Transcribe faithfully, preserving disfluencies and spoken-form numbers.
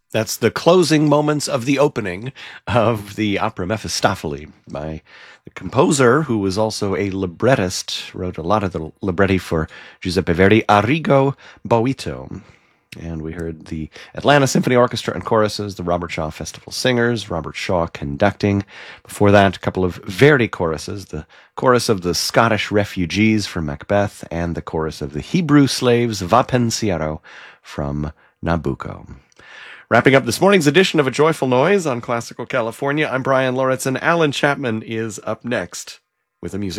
That's the closing moments of the opening of the opera Mephistopheles by the composer, who was also a librettist, wrote a lot of the libretti for Giuseppe Verdi, Arrigo Boito. And we heard the Atlanta Symphony Orchestra and choruses, the Robert Shaw Festival Singers, Robert Shaw conducting. Before that, a couple of Verdi choruses, the chorus of the Scottish refugees from Macbeth and the chorus of the Hebrew slaves, Va Pensiero, from Nabucco. Wrapping up this morning's edition of A Joyful Noise on Classical California, I'm Brian Lauritsen. Alan Chapman is up next with a music